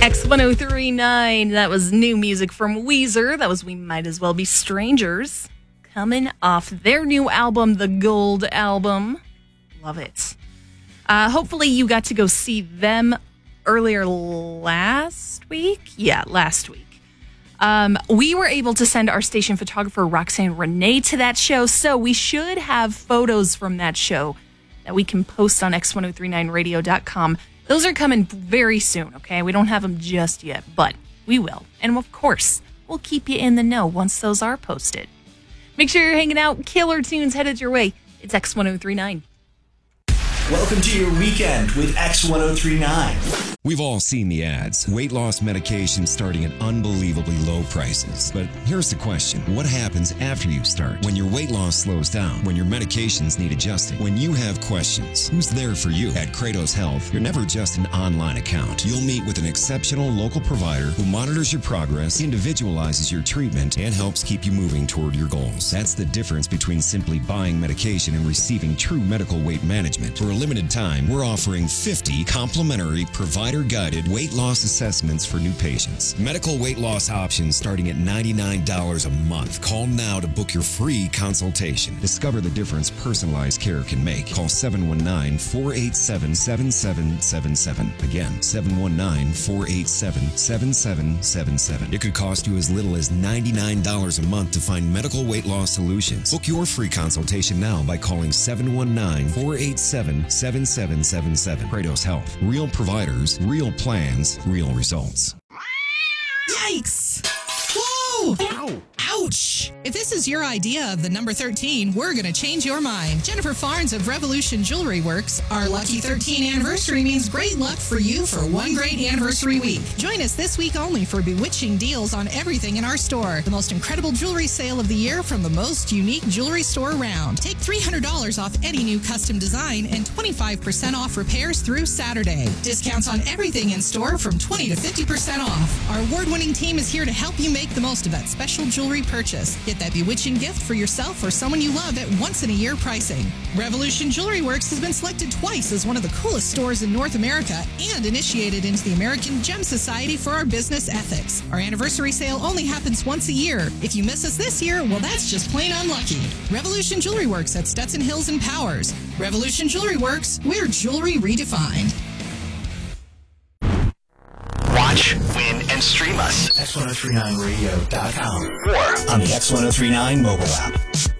X1039. That was new music from Weezer. That was We Might As Well Be Strangers. Coming off their new album, the Gold Album. Love it. Hopefully you got to go see them earlier last week. Yeah, last week. We were able to send our station photographer, Roxanne Renee, to that show. So we should have photos from that show that we can post on x1039radio.com. Those are coming very soon, okay? We don't have them just yet, but we will. And of course, we'll keep you in the know once those are posted. Make sure you're hanging out. Killer tunes headed your way. It's X1039. Welcome to your weekend with X1039. We've all seen the ads. Weight loss medication starting at unbelievably low prices. But here's the question. What happens after you start? When your weight loss slows down? When your medications need adjusting? When you have questions? Who's there for you? At Kratos Health, you're never just an online account. You'll meet with an exceptional local provider who monitors your progress, individualizes your treatment, and helps keep you moving toward your goals. That's the difference between simply buying medication and receiving true medical weight management. For a limited time, we're offering 50 complimentary provider-guided weight loss assessments for new patients. Medical weight loss options starting at $99 a month. Call now to book your free consultation. Discover the difference personalized care can make. Call 719-487-7777. Again, 719-487-7777. It could cost you as little as $99 a month to find medical weight loss solutions. Book your free consultation now by calling 719-487-7777. Kratos Health. Real providers, real plans, real results. Yikes! Whoa! Ow! Ouch! If this is your idea of the number 13, we're going to change your mind. Jennifer Farnes of Revolution Jewelry Works. Our lucky 13 anniversary means great luck for you for one great anniversary week. Join us this week only for bewitching deals on everything in our store. The most incredible jewelry sale of the year from the most unique jewelry store around. Take $300 off any new custom design and 25% off repairs through Saturday. Discounts on everything in store from 20 to 50% off. Our award-winning team is here to help you make the most of that special jewelry purchase. Get that bewitching gift for yourself or someone you love at once-in-a-year pricing. Revolution Jewelry Works has been selected twice as one of the coolest stores in North America and initiated into the American Gem Society for our business ethics. Our anniversary sale only happens once a year. If you miss us this year, well, that's just plain unlucky. Revolution Jewelry Works at Stetson Hills and Powers. Revolution Jewelry Works, we're jewelry redefined. Watch, win, and stream us. X1039radio.com or on the X1039 mobile app.